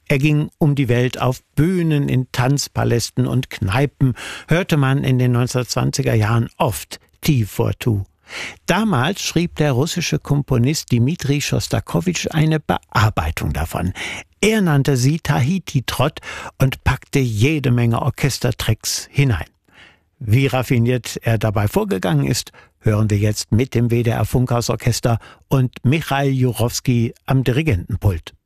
Er ging um die Welt auf Bühnen, in Tanzpalästen und Kneipen, hörte man in den 1920er Jahren oft T42. Damals schrieb der russische Komponist Dmitri Schostakowitsch eine Bearbeitung davon. Er nannte sie Tahiti-Trott und packte jede Menge Orchestertracks hinein. Wie raffiniert er dabei vorgegangen ist, hören wir jetzt mit dem WDR Funkhausorchester und Michail Jurowski am Dirigentenpult.